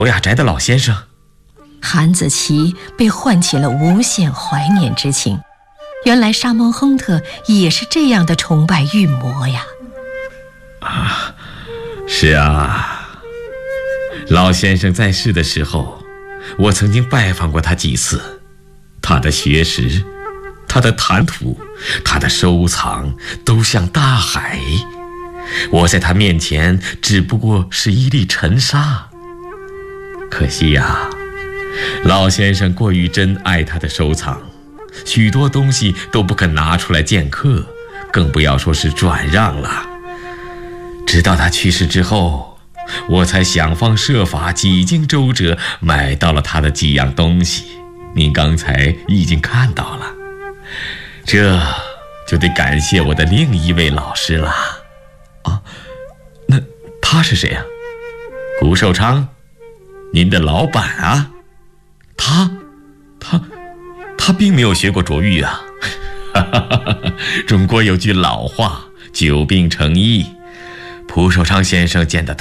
欧亚宅的老先生。 韩子琪被唤起了无限怀念之情。原来沙蒙亨特也是这样的崇拜玉魔呀。 是啊，老先生在世的时候，我曾经拜访过他几次。他的学识，他的谈吐，他的收藏都像大海，我在他面前只不过是一粒尘沙。可惜呀，老先生过于珍爱他的收藏，许多东西都不肯拿出来见客，更不要说是转让了。直到他去世之后，我才想方设法几经周折买到了他的几样东西，您刚才已经看到了。这就得感谢我的另一位老师了。那他是谁啊？谷寿昌，您的老板啊。他并没有学过琢玉啊。中国有句老话，久病成医。蒲寿昌先生见得